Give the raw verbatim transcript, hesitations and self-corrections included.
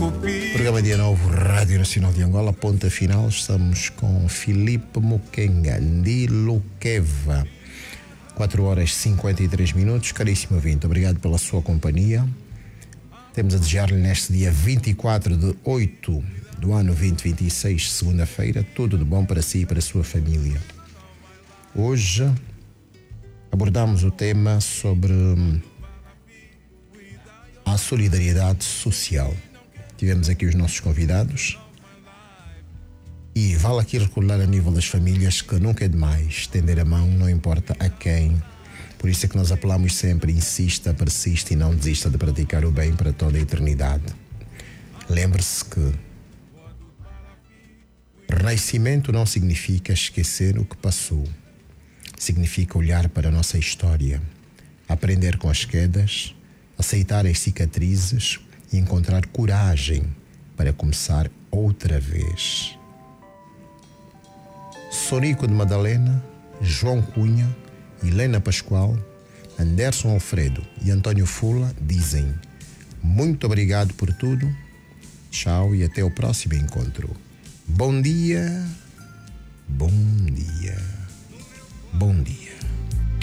Programa Dia Novo, Rádio Nacional de Angola, ponta final. Estamos com Filipe Mukenga, de Luqueva. quatro horas e cinquenta e três minutos. Caríssimo ouvinte, obrigado pela sua companhia. Temos a desejar-lhe neste dia vinte e quatro de oito do ano vinte e vinte e seis, segunda-feira, tudo de bom para si e para a sua família. Hoje abordamos o tema sobre a solidariedade social. Tivemos aqui os nossos convidados e vale aqui recordar a nível das famílias que nunca é demais estender a mão, não importa a quem. Por isso é que nós apelamos sempre: insista, persista e não desista de praticar o bem para toda a eternidade. Lembre-se que renascimento não significa esquecer o que passou. Significa olhar para a nossa história, aprender com as quedas, aceitar as cicatrizes e encontrar coragem para começar outra vez. Sonico de Madalena, João Cunha, Helena Pascoal, Anderson Alfredo e Antônio Fula dizem: muito obrigado por tudo, tchau e até o próximo encontro. Bom dia, bom dia, bom dia.